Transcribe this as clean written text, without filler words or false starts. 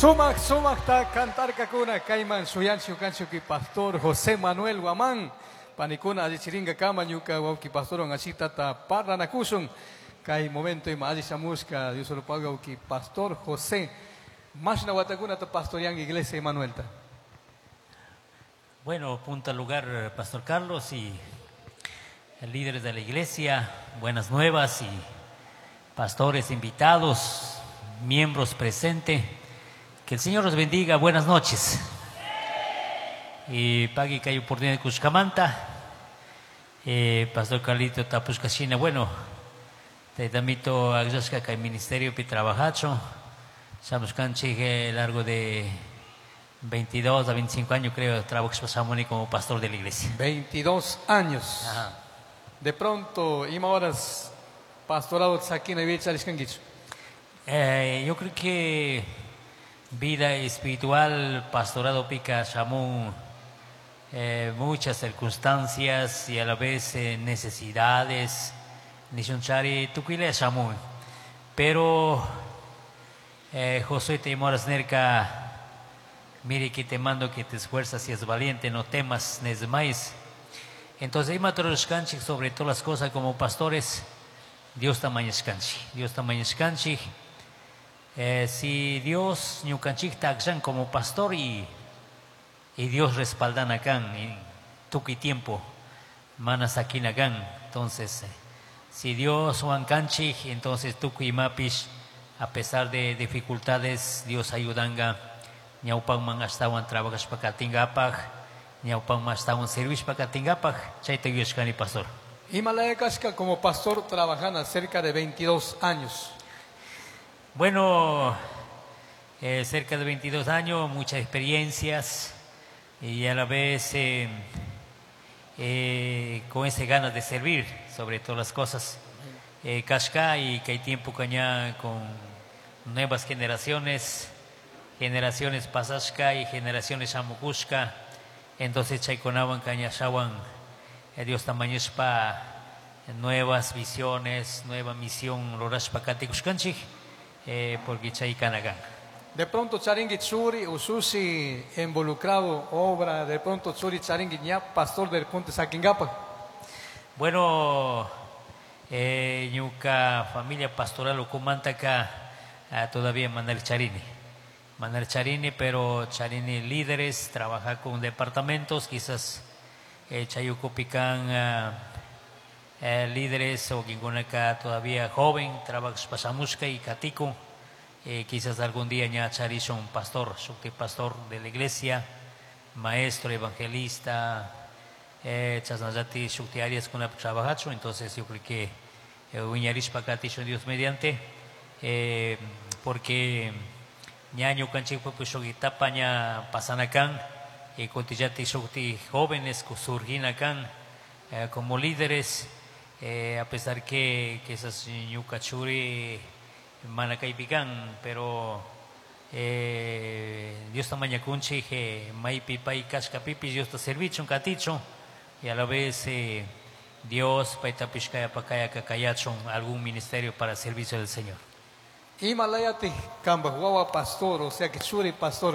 Sumak ta cantar kakuna kaiman suyanchu kanchu ki pastor José Manuel Guamán panikuna aji chiringa kama nyuka wauki pastoron asita ta parra nakusun kai momento ima aji samuska Dios lo paga uki pastor José mashna watakuna ta pastorian iglesia Emanuel ta. Bueno, punta lugar Pastor Carlos y líderes de la iglesia, buenas nuevas y pastores invitados, miembros presentes. Que el Señor los bendiga, buenas noches. Y pagui que hay oportunidad de Cuscamanta, Pastor Carlito Tapuskashina, bueno, te damito a que hay ministerio pi trabajacho, sabemos que largo de 22 a 25 años creo trabajo como pastor de la iglesia. 22 años. Ajá. De pronto, ima horas pastorado Tsakina y Vichaliskangichu. Yo creo que vida espiritual, pastorado pica Shamun, muchas circunstancias y a la vez necesidades, Nishunchari Tuquile Shamun. Pero Josué te moras nerca, mire que te mando que te esfuerzas y es valiente, no temas, no desmayes. Entonces, sobre todas las cosas como pastores, Dios tamañescanchi, Dios tamañescanchi. Si Dios ñucanchik taxan como pastor y Dios respaldan acá en tuki tiempo, manas aquí acá. Entonces, si Dios huancanchi, entonces tuki mapish, a pesar de dificultades, Dios ayudanga. Ñaupan man hasta un trabajas para katingapaj, ñaupan man hasta un servicio para katingapaj, chaita yushkani pastor. Himalaya como pastor trabajando cerca de 22 años. Bueno, cerca de 22 años, muchas experiencias y a la vez con ese ganas de servir sobre todas las cosas. Kashka y que hay tiempo caña con nuevas generaciones pasashka y generaciones amukushka, entonces chaikonawan cañashawan Dios tamañuspa nuevas visiones, nueva misión lorashpa katikushkanchik porque chaikanagan. De pronto charingi tsuri ususi involucrado obra, de pronto tsuri charingi ña pastor del punto Sakingapa. Bueno, ñuka familia pastoral ukumantaka todavía Manuel Charini, pero Charini líderes, trabaja con departamentos, quizás Chayucupican líderes o Gingunaka todavía joven, trabaja Pasamushka y Katiku, quizás algún día ya Charishon pastor, pastor de la iglesia, maestro, evangelista, Chasnayati Shukti Arias con la trabajacho, entonces yo creo que Uñarish Pakatishon Dios mediante, porque ñaño canchico pushogitapaña pasanacan y contillati shokti jóvenes que surgin acá como líderes a pesar que esas ñucachuri manacaipican pero Dios tamaña kunchi que maipi pai cascapipi Dios ta servicho un caticho y a la vez Dios paita pishkaya pakaya kakayachon algún ministerio para servicio del Señor. Himalaya te Cambahuawa pastor, o sea que Churi pastor.